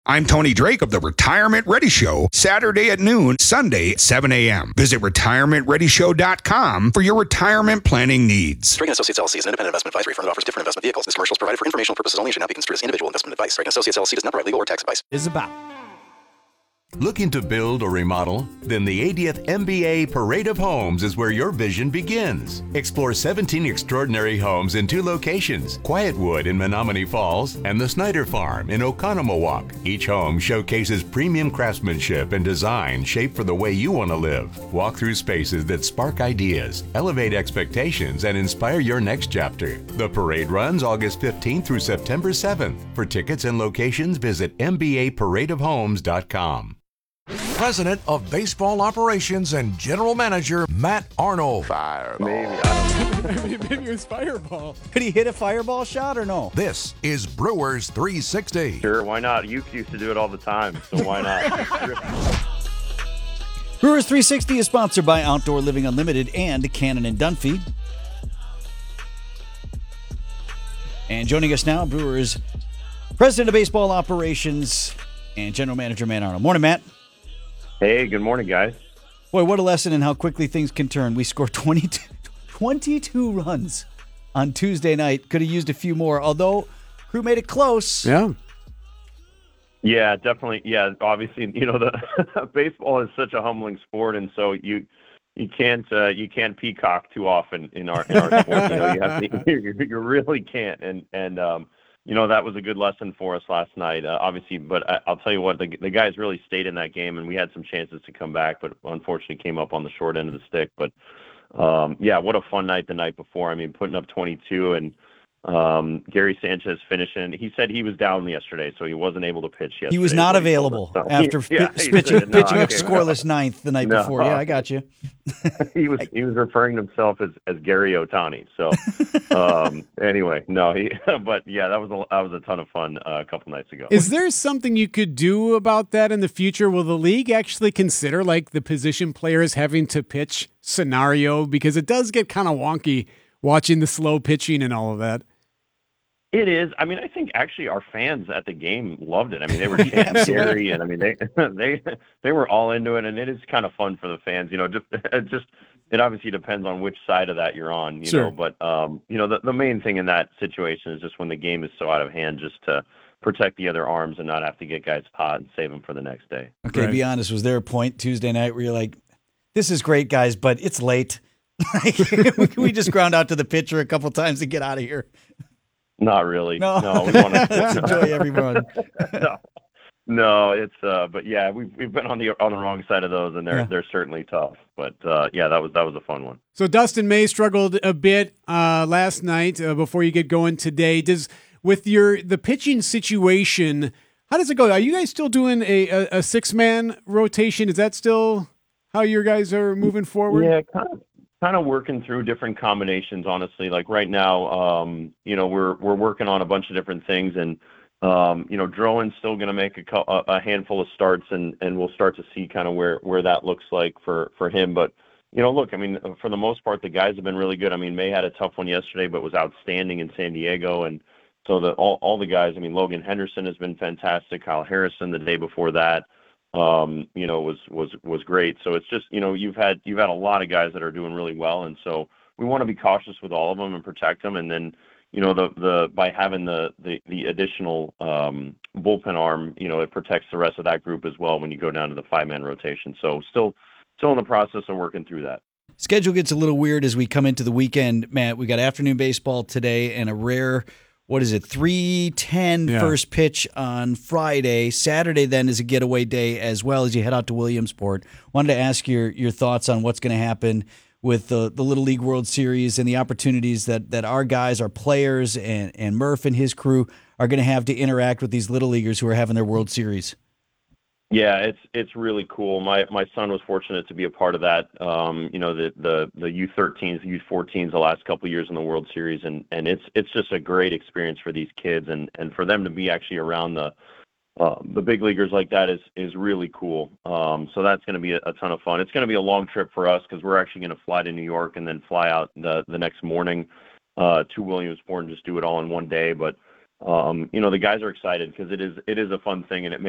I'm Tony Drake of the Retirement Ready Show, Saturday at noon, Sunday at 7 a.m. Visit retirementreadyshow.com for your retirement planning needs. Dragon Associates LLC is an independent investment advisory firm that offers different investment vehicles. This commercial is provided for informational purposes only and should not be construed as individual investment advice. Dragon Associates LLC does not provide legal or tax advice. Is about. Looking to build or remodel? Then the 80th MBA Parade of Homes is where your vision begins. Explore 17 extraordinary homes in 2 locations, Quietwood in Menominee Falls and the Snyder Farm in Oconomowoc. Each home showcases premium craftsmanship and design shaped for the way you want to live. Walk through spaces that spark ideas, elevate expectations, and inspire your next chapter. The parade runs August 15th through September 7th. For tickets and locations, visit mbaparadeofhomes.com. President of Baseball Operations and General Manager Matt Arnold. Fireball. Maybe. I don't know. Maybe it was Fireball. Could he hit a fireball shot or no? This is Brewers 360. Sure, why not? You used to do it all the time, so why not? Brewers 360 is sponsored by Outdoor Living Unlimited and Cannon and Dunphy. And joining us now, Brewers President of Baseball Operations and General Manager Matt Arnold. Morning, Matt. Hey, good morning, guys. Boy, what a lesson in how quickly things can turn. We scored 22 runs on Tuesday night. Could have used a few more, although crew made it close. Yeah. Yeah, definitely. Yeah, obviously, the baseball is such a humbling sport, and so you can't peacock too often in our sport. You really can't, and that was a good lesson for us last night, obviously. But I'll tell you what, the guys really stayed in that game, and we had some chances to come back, but unfortunately came up on the short end of the stick. But, what a fun night the night before. I mean, putting up 22 and Gary Sanchez finishing. He said he was down yesterday, so he wasn't able to pitch yesterday. He was not available after pitching a scoreless ninth the night before. Yeah, I got you. he was referring to himself as Gary Ohtani. So anyway, no, but yeah, that was a ton of fun a couple nights ago. Is there something you could do about that in the future? Will the league actually consider like the position players having to pitch scenario, because it does get kind of wonky watching the slow pitching and all of that? It is. I mean, I think actually our fans at the game loved it. I mean, they were chanting Gary, and I mean, they were all into it, and it is kind of fun for the fans. It obviously depends on which side of that you're on, Sure. But the main thing in that situation is just when the game is so out of hand, just to protect the other arms and not have to get guys hot and save them for the next day. Okay, Right. Be honest. Was there a point Tuesday night where you're like, "This is great, guys, but it's late. We just ground out to the pitcher a couple times to get out of here"? Not really. No. We want Let's enjoy everyone. No, it's but yeah, we've been on the wrong side of those, and they're certainly tough. But yeah, that was a fun one. So Dustin May struggled a bit last night before you get going today. With the pitching situation, how does it go? Are you guys still doing a 6-man rotation? Is that still how your guys are moving forward? Yeah, kind of working through different combinations, honestly. Like right now, we're working on a bunch of different things, and Drowan's still going to make a handful of starts, and we'll start to see kind of where that looks like for him. But look, I mean, for the most part, the guys have been really good. I mean, May had a tough one yesterday, but was outstanding in San Diego, and so all the guys. I mean, Logan Henderson has been fantastic. Kyle Harrison the day before that. Was great. So it's just, you've had a lot of guys that are doing really well. And so we want to be cautious with all of them and protect them. And then, by having the additional bullpen arm, it protects the rest of that group as well when you go down to the 5-man rotation. So still in the process of working through that. Schedule gets a little weird as we come into the weekend, Matt. We got afternoon baseball today and a rare, 3:10 first pitch on Friday. Saturday then is a getaway day as well as you head out to Williamsport. Wanted to ask your thoughts on what's going to happen with the Little League World Series and the opportunities that our guys, our players, and Murph and his crew are going to have to interact with these Little Leaguers who are having their World Series. Yeah, it's really cool. My son was fortunate to be a part of that. The U13s, U14s the last couple of years in the World Series, and it's just a great experience for these kids, and for them to be actually around the big leaguers like that is really cool. So that's going to be a ton of fun. It's going to be a long trip for us because we're actually going to fly to New York and then fly out the next morning to Williamsport and just do it all in one day. But the guys are excited because it is a fun thing, and it